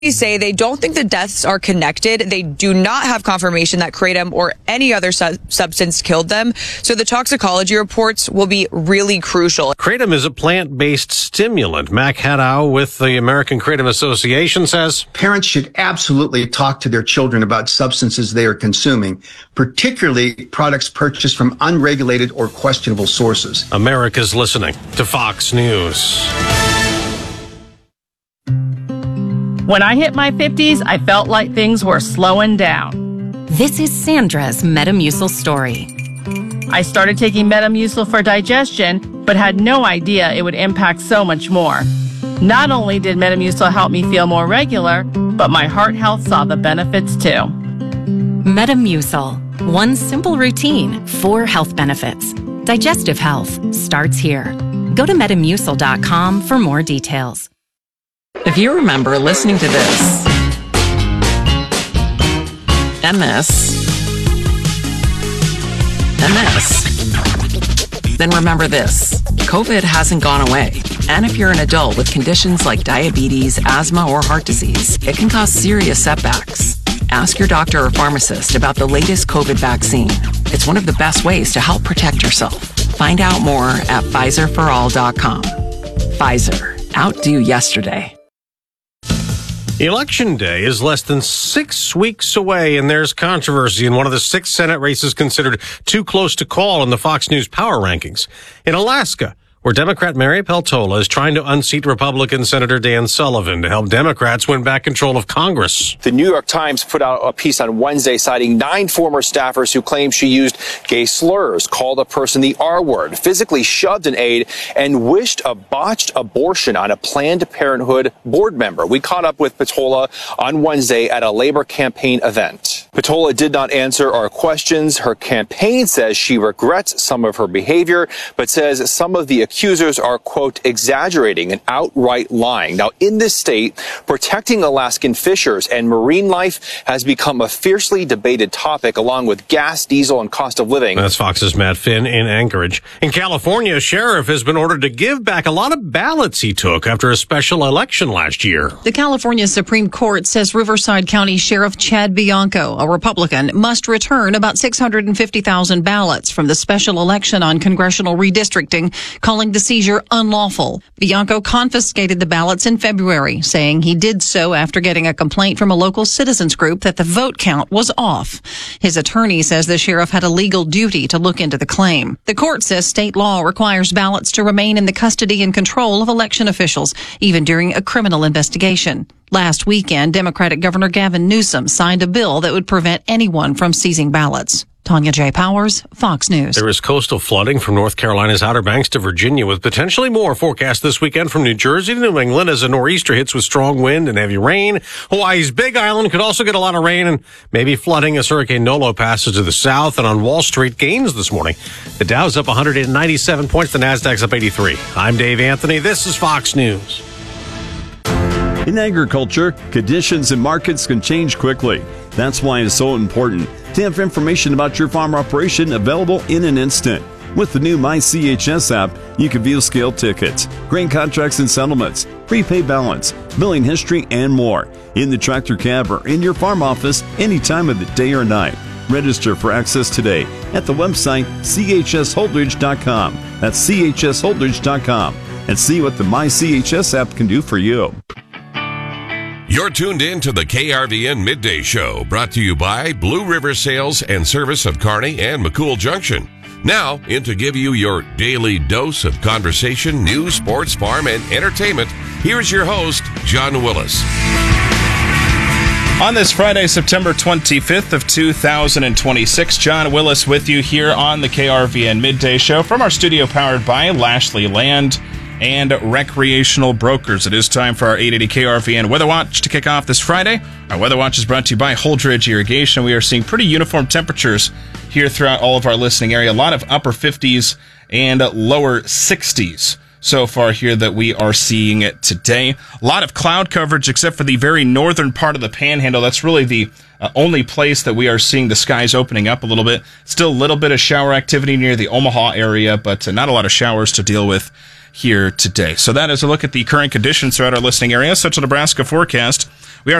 say they don't think the deaths are connected. They do not have confirmation that kratom or any other substance killed them. So the toxicology reports will be really crucial. Kratom is a plant-based stimulant. Mac Haddow with the American Kratom Association says parents should absolutely talk to their children about substances they are consuming, particularly products purchased from unregulated or questionable sources. America's listening to Fox News. When I hit my 50s, I felt like things were slowing down. This is Sandra's Metamucil story. I started taking Metamucil for digestion, but had no idea it would impact so much more. Not only did Metamucil help me feel more regular, but my heart health saw the benefits too. Metamucil. One simple routine, 4 health benefits. Digestive health starts here. Go to Metamucil.com for more details. If you remember listening to this, MS, then remember this. COVID hasn't gone away. And if you're an adult with conditions like diabetes, asthma, or heart disease, it can cause serious setbacks. Ask your doctor or pharmacist about the latest COVID vaccine. It's one of the best ways to help protect yourself. Find out more at PfizerForAll.com. Pfizer. Outdo yesterday. Election Day is less than 6 weeks away, and there's controversy in one of the 6 Senate races considered too close to call in the Fox News Power Rankings. In Alaska, where Democrat Mary Peltola is trying to unseat Republican Senator Dan Sullivan to help Democrats win back control of Congress. The New York Times put out a piece on Wednesday citing 9 former staffers who claim she used gay slurs, called a person the R word, physically shoved an aide, and wished a botched abortion on a Planned Parenthood board member. We caught up with Peltola on Wednesday at a labor campaign event. Peltola did not answer our questions. Her campaign says she regrets some of her behavior, but says some of the accusers are, quote, exaggerating and outright lying. Now, in this state, protecting Alaskan fishers and marine life has become a fiercely debated topic, along with gas, diesel, and cost of living. That's Fox's Matt Finn in Anchorage. In California, a sheriff has been ordered to give back a lot of ballots he took after a special election last year. The California Supreme Court says Riverside County Sheriff Chad Bianco, a Republican, must return about 650,000 ballots from the special election on congressional redistricting, calling the seizure unlawful. Bianco confiscated the ballots in February, saying he did so after getting a complaint from a local citizens group that the vote count was off. His attorney says the sheriff had a legal duty to look into the claim. The court says state law requires ballots to remain in the custody and control of election officials, even during a criminal investigation. Last weekend, Democratic Governor Gavin Newsom signed a bill that would prevent anyone from seizing ballots. Tanya J. Powers, Fox News. There is coastal flooding from North Carolina's Outer Banks to Virginia, with potentially more forecast this weekend from New Jersey to New England as a nor'easter hits with strong wind and heavy rain. Hawaii's Big Island could also get a lot of rain and maybe flooding as Hurricane Nolo passes to the south. And on Wall Street, gains this morning. The Dow's up 197 points. The Nasdaq's up 83. I'm Dave Anthony. This is Fox News. In agriculture, conditions and markets can change quickly. That's why it's so important to have information about your farm operation available in an instant. With the new MyCHS app, you can view scale tickets, grain contracts and settlements, prepay balance, billing history, and more in the tractor cab or in your farm office any time of the day or night. Register for access today at the website chsholdridge.com. That's chsholdridge.com, and see what the MyCHS app can do for you. You're tuned in to the KRVN Midday Show, brought to you by Blue River Sales and Service of Kearney and McCool Junction. Now, in to give you your daily dose of conversation, news, sports, farm, and entertainment, here's your host, John Willis. On this Friday, September 25th of 2026, John Willis with you here on the KRVN Midday Show from our studio powered by Lashley Land and Recreational Brokers. It is time for our 880 KRVN Weather Watch to kick off this Friday. Our Weather Watch is brought to you by Holdridge Irrigation. We are seeing pretty uniform temperatures here throughout all of our listening area. A lot of upper 50s and lower 60s so far here that we are seeing it today. A lot of cloud coverage except for the very northern part of the Panhandle. That's really the only place that we are seeing the skies opening up a little bit. Still a little bit of shower activity near the Omaha area, but not a lot of showers to deal with here today. So that is a look at the current conditions throughout our listening area. Central Nebraska forecast.